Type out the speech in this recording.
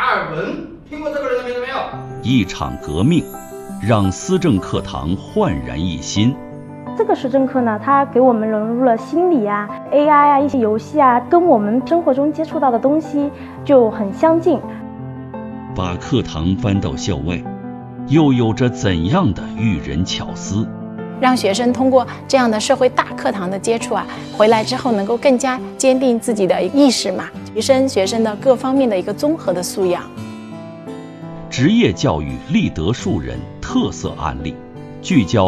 尔文，听过这个人的名字没有？ 一场革命，让思政课堂焕然一新。 这个时政课呢，它给我们融入了心理啊、AI 啊、一些游戏啊，跟我们生活中接触到的东西就很相近。 把课堂搬到校外，又有着怎样的育人巧思？ 让学生通过这样的社会大课堂的接触回来之后能够更加坚定自己的意识嘛，提升学生的各方面的一个综合的素养。 职业教育立德树人特色案例，聚焦